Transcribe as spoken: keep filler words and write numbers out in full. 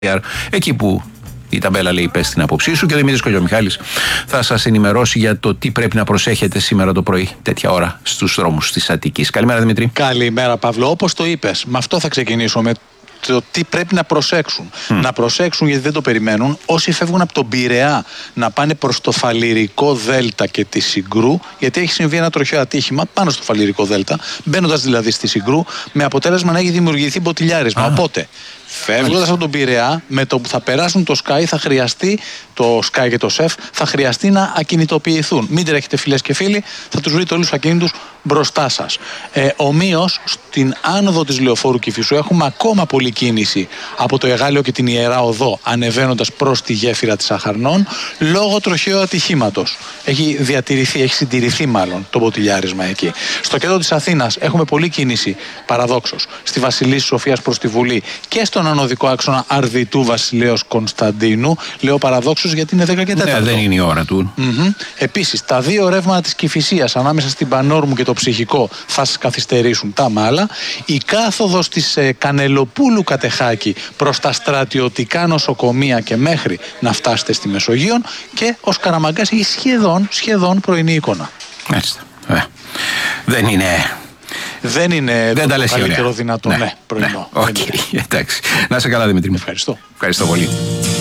Εκεί που η ταμπέλα λέει πες την άποψή σου και ο Δημήτρης Κολιομιχάλης θα σας ενημερώσει για το τι πρέπει να προσέχετε σήμερα το πρωί, τέτοια ώρα, στους δρόμους της Αττικής. Καλημέρα Δημήτρη. Καλημέρα Παύλο. Όπως το είπες, με αυτό θα ξεκινήσω, με το τι πρέπει να προσέξουν. Mm. Να προσέξουν γιατί δεν το περιμένουν. Όσοι φεύγουν από τον Πειραιά να πάνε προς το Φαλιρικό Δέλτα και τη Συγκρού, γιατί έχει συμβεί ένα τροχαίο ατύχημα πάνω στο Φαλιρικό Δέλτα, μπαίνοντας δηλαδή στη Συγκρού, με αποτέλεσμα να έχει δημιουργηθεί μποτιλιάρισμα. Ah. Οπότε, φεύγοντας από τον Πειραιά, με το που θα περάσουν το Sky, θα χρειαστεί, το Sky και το ΣΕΦ, θα χρειαστεί να ακινητοποιηθούν. Μην τρέχετε φίλες και φίλοι, θα τους βρείτε όλους τους ακίνητους μπροστά σας. Ε, ομοίως, στην άνοδο της Λεωφόρου Κηφισού έχουμε ακόμα πολλή κίνηση από το Εγάλεο και την Ιερά Οδό, ανεβαίνοντας προς τη γέφυρα της Αχαρνών, λόγω τροχαίου ατυχήματος. Έχει διατηρηθεί, έχει συντηρηθεί μάλλον το μποτιλιάρισμα εκεί. Στο κέντρο της Αθήνας έχουμε πολλή κίνηση, παραδόξως, στη Βασιλής Σοφίας προς τη Βουλή και στον ανωδικό άξονα Αρδιτού Βασιλέως Κωνσταντίνου. Λέω παραδόξως γιατί είναι δέκα και τέσσερα. Ναι, δεν είναι η ώρα του. Mm-hmm. Επίσης, τα δύο ρεύματα της Κηφισίας ανάμεσα στην Πανόρμου και το Ψυχικό θα σας καθυστερήσουν τα μάλα. Η κάθοδος της ε, Κανελοπούλου Κατεχάκη προς τα στρατιωτικά νοσοκομεία και μέχρι να φτάσετε στη Μεσογείο, και ο Σκαραμαγκάς έχει σχεδόν, σχεδόν πρωινή εικόνα. Μάλιστα. Ε, δεν είναι... Δεν είναι δεν το, το καλύτερο δυνατό, ναι, ναι, πρωινό. Ναι, okay. Εντάξει. Να είσαι καλά Δημήτρη. Ευχαριστώ. Ευχαριστώ πολύ.